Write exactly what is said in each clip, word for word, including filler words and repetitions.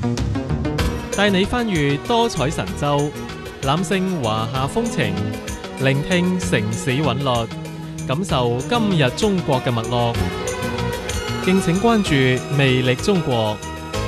帶你翻閱多彩神州，攬勝華夏風情，聆聽城市韻律，感受今日中國嘅脈絡。敬請關注魅力中國。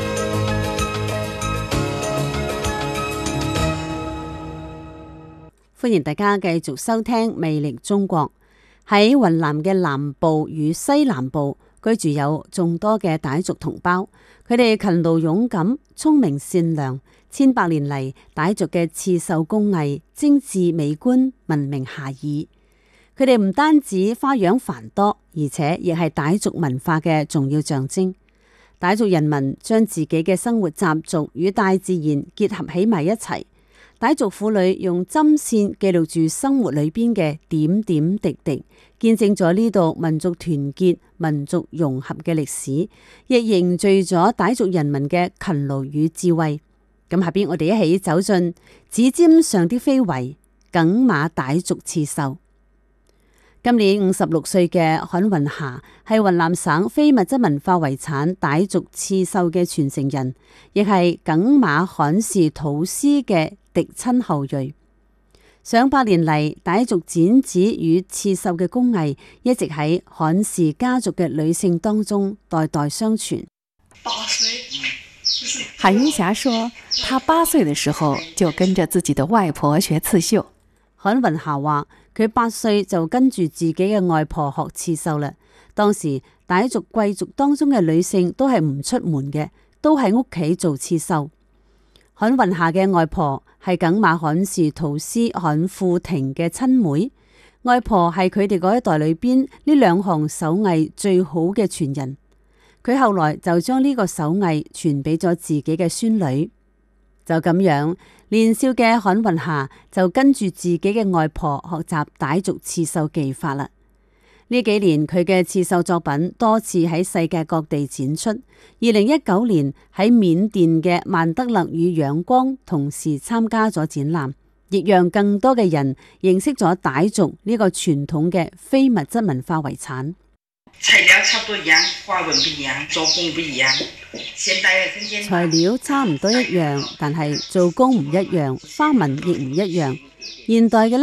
歡迎大家繼續收聽魅力中國。喺雲南嘅南部與西南部居住有眾多嘅傣族同胞，佢哋勤勞勇敢、聰明善良。千百年嚟，傣族嘅刺繡工藝精緻美觀，聞名遐邇。佢哋唔單止花樣繁多，而且亦係傣族文化嘅重要象徵。傣族人民將自己嘅生活習俗與大自然結合起埋一齊。傣族婦女用針線記錄住生活裏邊嘅點點滴滴，見證咗呢度民族團結、民族融合嘅歷史，亦凝聚咗傣族人民嘅勤勞與智慧。咁下邊我哋一起走進指尖上的非遺耿馬傣族刺繡。今年五十六歲嘅韓雲霞係雲南省非物質文化遺產傣族刺繡嘅傳承人，亦係耿馬罕氏土司嘅嫡親後裔。上百年嚟，傣族剪紙與刺繡嘅工藝一直喺罕氏家族嘅女性當中代代相傳。 韓雲霞說，她八歲的時候就跟着自己的外婆學刺繡。 韓雲霞話，佢八歲就跟住自己嘅外婆學刺繡啦。當時傣族貴族當中嘅女性都係唔出門嘅，都喺屋企做刺繡。韓雲霞嘅外婆係耿馬罕氏土司韓富亭嘅親妹，外婆係佢哋嗰一代裏邊呢兩項手藝最好嘅傳人。佢後來就將呢個手藝傳俾咗自己嘅孫女。就咁樣，年少嘅韓雲霞就跟住自己嘅外婆學習傣族刺繡技法啦。呢幾年佢嘅刺繡作品多次喺世界各地展出。二零一九年喺緬甸嘅曼德勒與仰光同時參加咗展覽，亦讓更多嘅人認識咗傣族呢個傳統嘅非物質文化遺產。 材料差不多一樣，花紋不一樣，做工不一樣。現代嘅很簡單。 材料差唔多一樣，但係做工唔一樣，花紋亦唔一樣。現代嘅